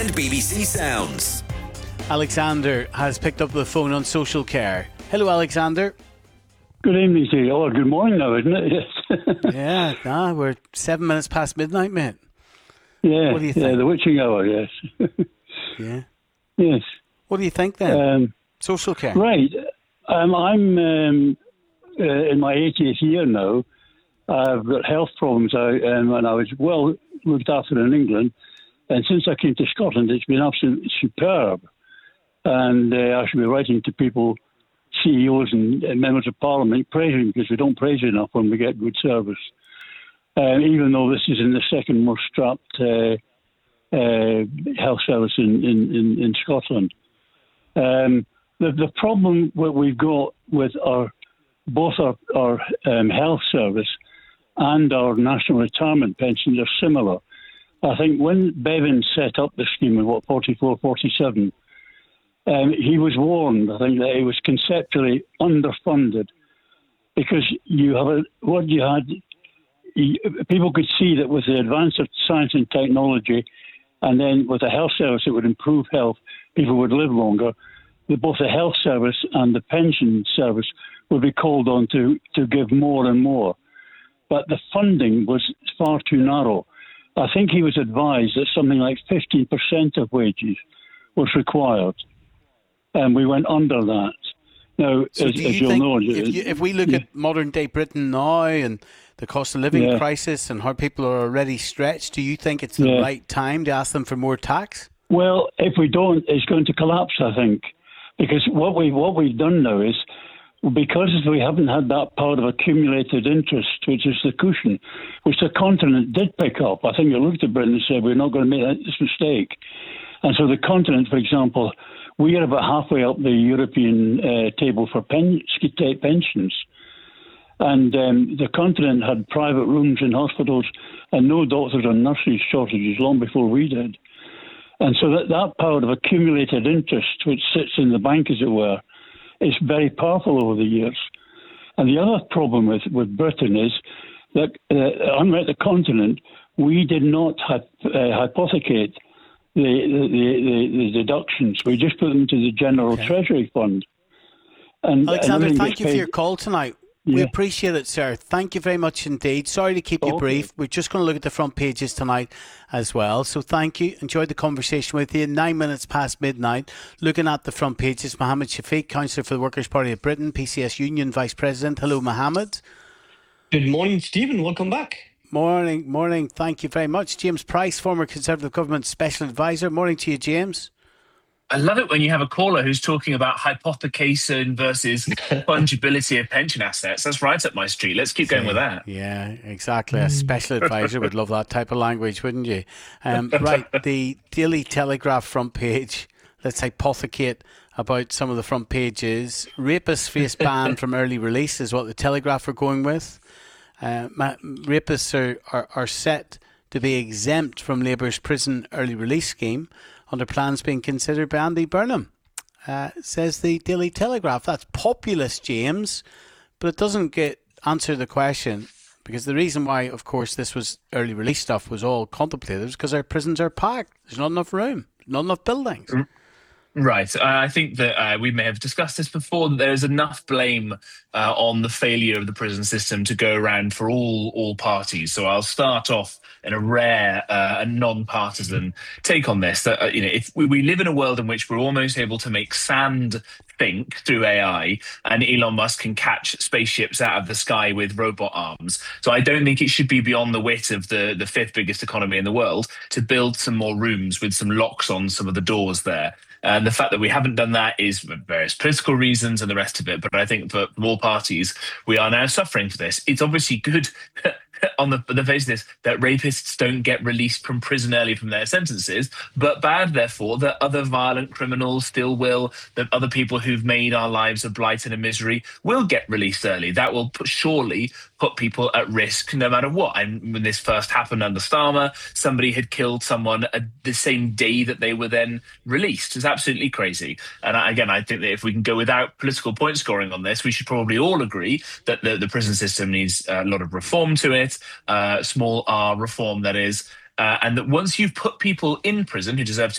and BBC Sounds. Alexander has picked up the phone on Social Care. Hello, Alexander. Good evening to you. Oh, good morning now, isn't it? Yes. We're 7 minutes past midnight, mate. Yeah, what do you think? The witching hour, yes. Yeah. Yes. What do you think then? Social Care. Right. I'm in my 80th year now. I've got health problems, and I was well looked after in England. And since I came to Scotland, it's been absolutely superb. And I should be writing to people, CEOs and members of Parliament, praising, because we don't praise enough when we get good service. Even though this is in the second most strapped health service in Scotland. The problem that we've got with both our health service and our national retirement pensions are similar. I think when Bevan set up the scheme in 44, 47, he was warned, I think, that it was conceptually underfunded because people could see that with the advance of science and technology, and then with a health service that would improve health, people would live longer. Both the health service and the pension service would be called on to give more and more. But the funding was far too narrow. I think he was advised that something like 15% of wages was required, and we went under that. Now, so as you'll know, if we look at modern day Britain now and the cost of living crisis and how people are already stretched, do you think it's the right time to ask them for more tax? Well, if we don't, it's going to collapse, I think, because what we've done now is, because we haven't had that part of accumulated interest, which is the cushion, which the continent did pick up. I think it looked at Britain and said, we're not going to make this mistake. And so the continent, for example, we are about halfway up the European table for state pensions. And the continent had private rooms in hospitals and no doctors and nurses shortages long before we did. And so that power of accumulated interest, which sits in the bank, as it were, is very powerful over the years. And the other problem with Britain is that, unlike the continent, we did not hypothecate the deductions. We just put them to the General Treasury Fund. And Alexander, thank you for your call tonight. We appreciate it, sir. Thank you very much indeed. Sorry to keep you brief. We're just going to look at the front pages tonight as well. So thank you. Enjoyed the conversation with you. 9 minutes past midnight. Looking at the front pages, Mohammed Shafiq, Councillor for the Workers' Party of Britain, PCS Union Vice President. Hello, Mohammed. Good morning, Stephen. Welcome back. Morning. Thank you very much. James Price, former Conservative Government Special Advisor. Morning to you, James. I love it when you have a caller who's talking about hypothecation versus fungibility of pension assets. That's right up my street. Let's keep going with that. Yeah, exactly. A special advisor would love that type of language, wouldn't you? Right, the Daily Telegraph front page. Let's hypothecate about some of the front pages. Rapists face ban from early release is what the Telegraph are going with. Rapists are set to be exempt from Labour's prison early release scheme under plans being considered by Andy Burnham, says the Daily Telegraph. That's populist, James, but it doesn't answer the question, because the reason why, of course, this was early release stuff was all contemplated is because our prisons are packed. There's not enough room, not enough buildings. Right. I think that we may have discussed this before, that there is enough blame on the failure of the prison system to go around for all parties. So I'll start off in a rare and non-partisan take on this. That if we live in a world in which we're almost able to make sand think through AI, and Elon Musk can catch spaceships out of the sky with robot arms. So I don't think it should be beyond the wit of the fifth biggest economy in the world to build some more rooms with some locks on some of the doors there. And the fact that we haven't done that is for various political reasons and the rest of it. But I think for all parties, we are now suffering for this. It's obviously good on the face of this that rapists don't get released from prison early from their sentences, but bad, therefore, that other violent criminals still will, that other people who've made our lives a blight and a misery will get released early. That will surely put people at risk no matter what. And when this first happened under Starmer, somebody had killed someone the same day that they were then released. It's absolutely crazy. And again, I think that if we can go without political point scoring on this, we should probably all agree that the prison system needs a lot of reform to it, small r reform, that is, and that once you've put people in prison who deserve to